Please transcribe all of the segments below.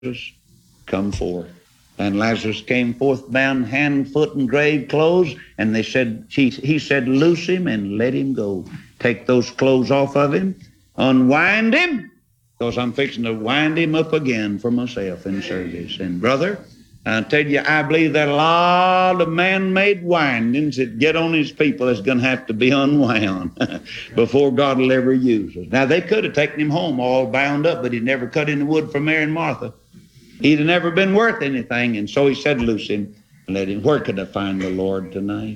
Lazarus, come forth. And Lazarus came forth bound hand, foot, and grave clothes, and he said, loose him and let him go. Take those clothes off of him, unwind him, because I'm fixing to wind him up again for myself in service. And brother, I tell you, I believe that a lot of man-made windings that get on his people is going to have to be unwound before God will ever use us. Now, they could have taken him home all bound up, but he never cut in the wood for Mary and Martha. He'd have never been worth anything, and so he said, loose him and let him. Where could I find the Lord tonight?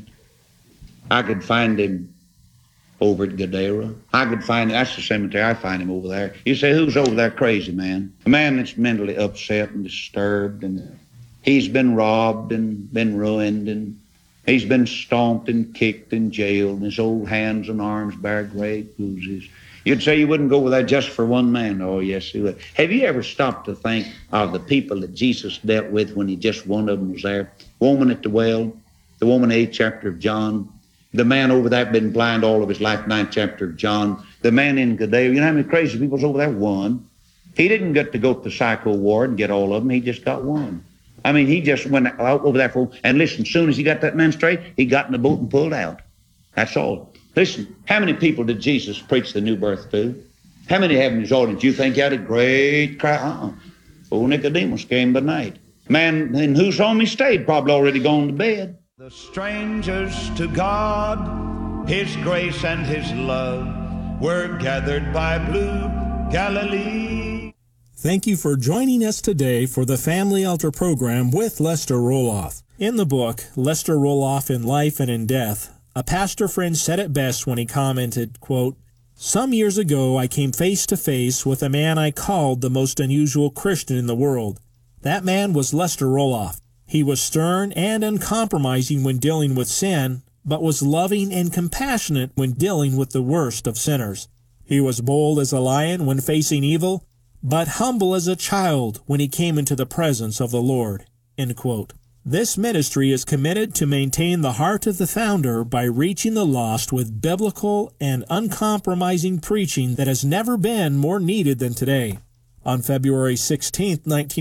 I could find him over at Gadara. I could find him, that's the cemetery, I find him over there. You say, who's over there? Crazy man. A man that's mentally upset and disturbed, and he's been robbed and been ruined, and he's been stomped and kicked and jailed, and his old hands and arms bear great bruises. You'd say you wouldn't go with that just for one man. Oh, yes, you would. Have you ever stopped to think of the people that Jesus dealt with when he just one of them was there? Woman at the well, the woman 8th chapter of John, the man over there been blind all of his life, 9th chapter of John, the man in Gadara. You know how many crazy people's over there? One. He didn't get to go to the psycho ward and get all of them. He just got one. I mean, he just went out over there for, and listen, as soon as he got that man straight, he got in the boat and pulled out. That's all. Listen, how many people did Jesus preach the new birth to? How many have in his audience? You think he had a great crowd? Old Nicodemus came by night. Man in whose home he stayed probably already gone to bed. The strangers to God, his grace and his love were gathered by blue Galilee. Thank you for joining us today for the Family Altar program with Lester Roloff. In the book, Lester Roloff in Life and in Death, a pastor friend said it best when he commented, quote, "Some years ago I came face to face with a man I called the most unusual Christian in the world. That man was Lester Roloff. He was stern and uncompromising when dealing with sin, but was loving and compassionate when dealing with the worst of sinners. He was bold as a lion when facing evil, but humble as a child when he came into the presence of the Lord." End quote. This ministry is committed to maintain the heart of the founder by reaching the lost with biblical and uncompromising preaching that has never been more needed than today. On February 16,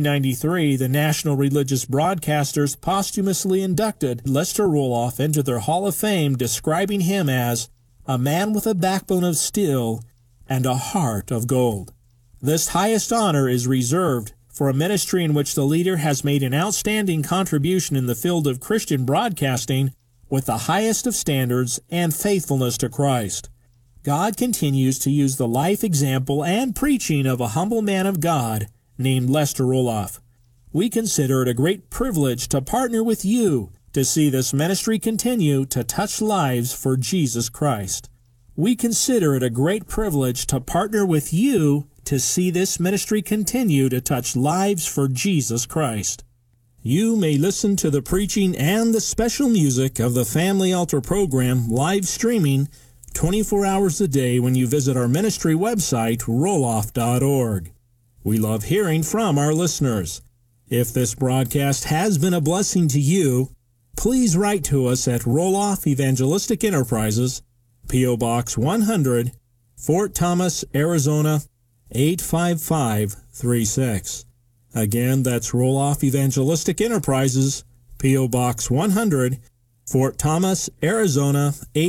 1993, the National Religious Broadcasters posthumously inducted Lester Roloff into their Hall of Fame, describing him as a man with a backbone of steel and a heart of gold. This highest honor is reserved for a ministry in which the leader has made an outstanding contribution in the field of Christian broadcasting with the highest of standards and faithfulness to Christ. God continues to use the life example and preaching of a humble man of God named Lester Roloff. We consider it a great privilege to partner with you to see this ministry continue to touch lives for Jesus Christ. We consider it a great privilege to partner with you to see this ministry continue to touch lives for Jesus Christ. You may listen to the preaching and the special music of the Family Altar program live streaming 24 hours a day when you visit our ministry website, roloff.org. We love hearing from our listeners. If this broadcast has been a blessing to you, please write to us at Roloff Evangelistic Enterprises, P.O. Box 100, Fort Thomas, Arizona, 85536. Again, that's Roloff Evangelistic Enterprises, P.O. Box 100, Fort Thomas, Arizona,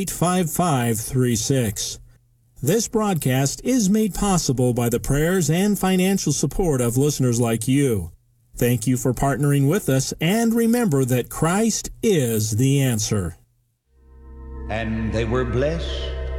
85536. This broadcast is made possible by the prayers and financial support of listeners like you. Thank you for partnering with us, and remember that Christ is the answer. And they were blessed